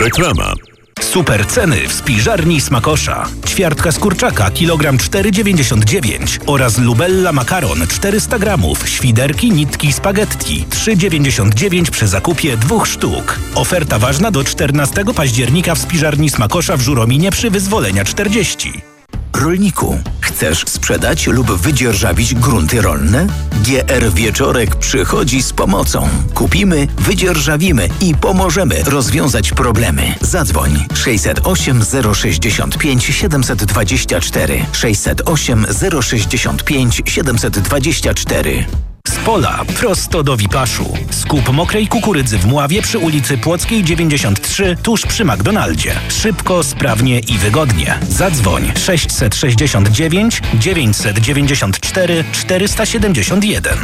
Reklama. Super ceny w spiżarni Smakosza. Ćwiartka z kurczaka kilogram 4,99 oraz Lubella makaron 400 gramów, świderki, nitki, spaghetti 3,99 przy zakupie 2 sztuk. Oferta ważna do 14 października w spiżarni Smakosza w Żurominie przy Wyzwolenia 40. Rolniku, chcesz sprzedać lub wydzierżawić grunty rolne? GR Wieczorek przychodzi z pomocą. Kupimy, wydzierżawimy i pomożemy rozwiązać problemy. Zadzwoń 608 065 724 608 065 724. Z pola prosto do Wipaszu. Skup mokrej kukurydzy w Mławie przy ulicy Płockiej 93 tuż przy McDonaldzie. Szybko, sprawnie i wygodnie. Zadzwoń 669 994 471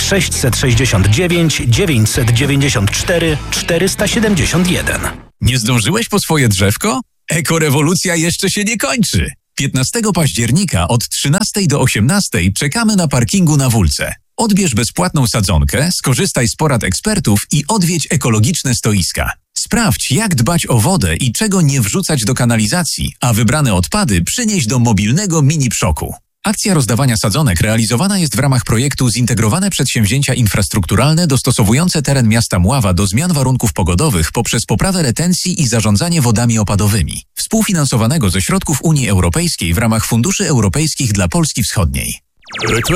669 994 471. Nie zdążyłeś po swoje drzewko? Ekorewolucja jeszcze się nie kończy. 15 października od 13 do 18 czekamy na parkingu na Wólce. Odbierz bezpłatną sadzonkę, skorzystaj z porad ekspertów i odwiedź ekologiczne stoiska. Sprawdź, jak dbać o wodę i czego nie wrzucać do kanalizacji, a wybrane odpady przynieść do mobilnego mini-przoku. Akcja rozdawania sadzonek realizowana jest w ramach projektu Zintegrowane Przedsięwzięcia Infrastrukturalne dostosowujące teren miasta Mława do zmian warunków pogodowych poprzez poprawę retencji i zarządzanie wodami opadowymi, współfinansowanego ze środków Unii Europejskiej w ramach Funduszy Europejskich dla Polski Wschodniej.